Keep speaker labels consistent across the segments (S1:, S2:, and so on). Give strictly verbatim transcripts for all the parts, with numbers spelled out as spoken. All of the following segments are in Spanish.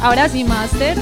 S1: Ahora sí, Master.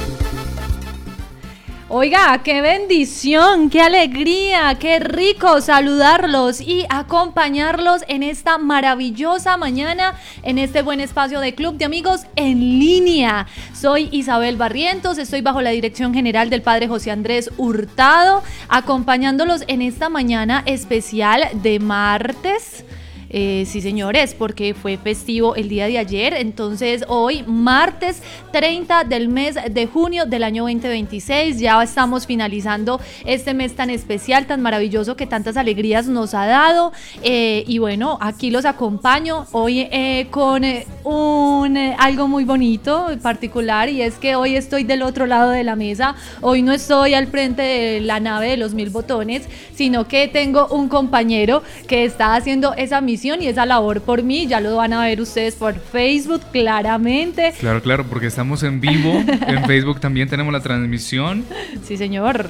S1: Oiga, qué bendición, qué alegría, qué rico saludarlos y acompañarlos en esta maravillosa mañana, en este buen espacio de Club de Amigos en línea. Soy Isabel Barrientos, estoy bajo la dirección general del Padre José Andrés Hurtado, acompañándolos en esta mañana especial de martes. Eh, sí, señores, porque fue festivo el día de ayer. Entonces hoy, martes treinta del mes de junio del año veinte veintiséis, ya estamos finalizando este mes tan especial, tan maravilloso, que tantas alegrías nos ha dado. Eh, y bueno, aquí los acompaño hoy eh, con eh, un eh, algo muy bonito, particular, y es que hoy estoy del otro lado de la mesa. Hoy no estoy al frente de la nave de los mil botones, sino que tengo un compañero que está haciendo esa misión y esa labor por mí. Ya lo van a ver ustedes por Facebook claramente.
S2: Claro, claro, porque estamos en vivo. En Facebook también tenemos la transmisión.
S1: Sí, señor.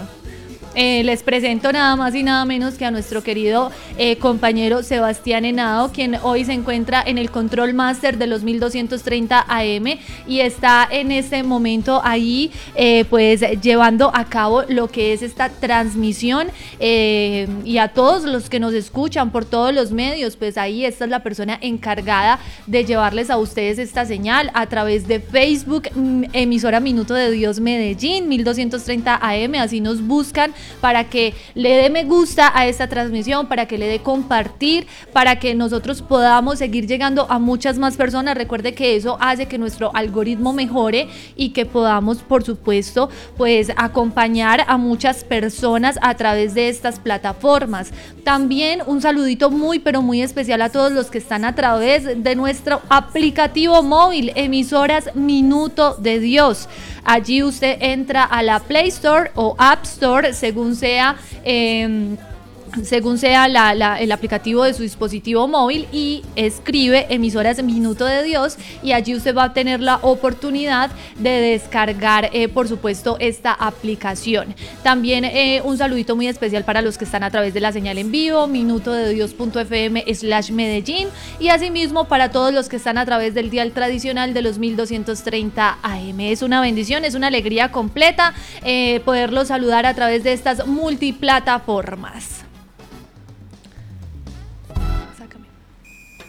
S1: Eh, les presento nada más y nada menos que a nuestro querido eh, compañero Sebastián Henao, quien hoy se encuentra en el Control Master de los mil doscientos treinta A M y está en este momento ahí eh, pues llevando a cabo lo que es esta transmisión, eh, y a todos los que nos escuchan por todos los medios, pues ahí esta es la persona encargada de llevarles a ustedes esta señal a través de Facebook, emisora Minuto de Dios Medellín mil doscientos treinta A M. Así nos buscan para que le dé me gusta a esta transmisión, para que le dé compartir, para que nosotros podamos seguir llegando a muchas más personas. Recuerde que eso hace que nuestro algoritmo mejore y que podamos, por supuesto, pues acompañar a muchas personas a través de estas plataformas. También un saludito muy pero muy especial a todos los que están a través de nuestro aplicativo móvil, emisoras Minuto de Dios. Allí usted entra a la Play Store o App Store, según sea eh, según sea la, la, el aplicativo de su dispositivo móvil, y escribe emisoras Minuto de Dios, y allí usted va a tener la oportunidad de descargar eh, por supuesto esta aplicación. También eh, un saludito muy especial para los que están a través de la señal en vivo, minuto de dios punto f m slash Medellín, y asimismo para todos los que están a través del dial tradicional de los mil doscientos treinta A M. Es una bendición, es una alegría completa eh, poderlos saludar a través de estas multiplataformas.